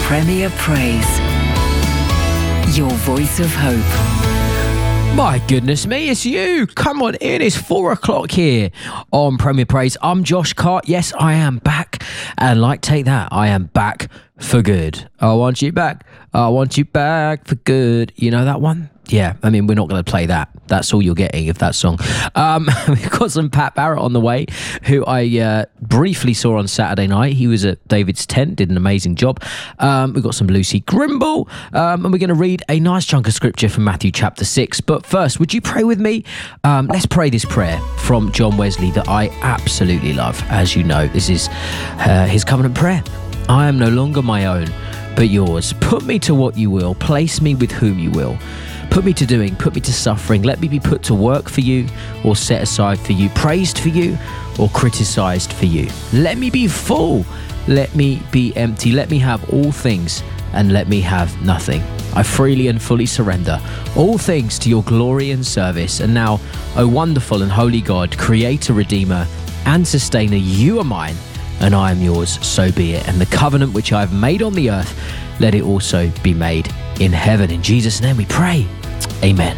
Premier Praise. Your voice of hope. My goodness me, it's you. Come on in. It's 4 o'clock here on Premier Praise. I'm Josh Cart. Yes, I am back. And like Take That, I am back for good. I want you back. I want you back for good. You know that one? Yeah, I mean, we're not going to play that. That's all you're getting of that song. We've got some Pat Barrett on the way, who I briefly saw on Saturday night. He was at David's tent, did an amazing job. We've got some Lucy Grimble, and we're going to read a nice chunk of scripture from Matthew chapter 6. But first, would you pray with me? Let's pray this prayer from John Wesley that I absolutely love. As you know, this is his covenant prayer. I am no longer my own, but yours. Put me to what you will. Place me with whom you will. Put me to doing, put me to suffering. Let me be put to work for you or set aside for you, praised for you or criticised for you. Let me be full. Let me be empty. Let me have all things and let me have nothing. I freely and fully surrender all things to your glory and service. And now, O wonderful and holy God, creator, redeemer and sustainer, you are mine and I am yours, so be it. And the covenant which I have made on the earth, let it also be made in heaven. In Jesus' name we pray. Amen.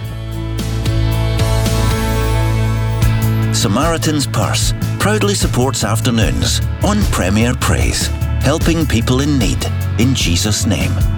Samaritan's Purse proudly supports afternoons on Premier Praise, helping people in need in Jesus' name.